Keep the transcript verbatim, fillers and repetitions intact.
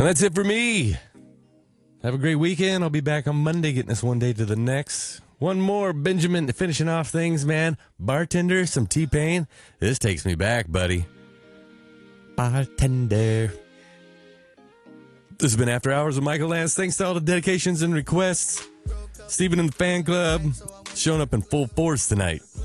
And that's it for me. Have a great weekend. I'll be back on Monday getting us one day to the next. One more Benjamin finishing off things, man. Bartender, some T-Pain. This takes me back, buddy. Bartender. This has been After Hours with Michael Lance. Thanks to all the dedications and requests. Steven and the fan club showing up in full force tonight.